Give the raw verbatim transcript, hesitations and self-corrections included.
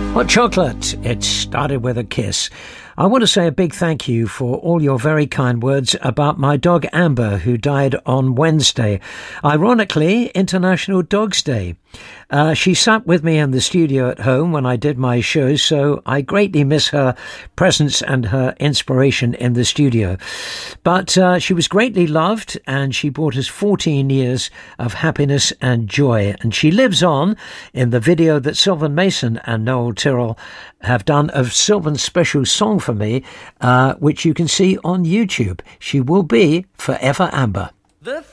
Hot chocolate, it started with a kiss. I want to say a big thank you for all your very kind words about my dog Amber, who died on Wednesday. Ironically, International Dogs Day. Uh, she sat with me in the studio at home when I did my show, so I greatly miss her presence and her inspiration in the studio. But uh, she was greatly loved, and she brought us fourteen years of happiness and joy. And she lives on in the video that Sylvan Mason and Noel Tyrrell have done of Sylvan's special song for me, uh, which you can see on YouTube. She will be Forever Amber. The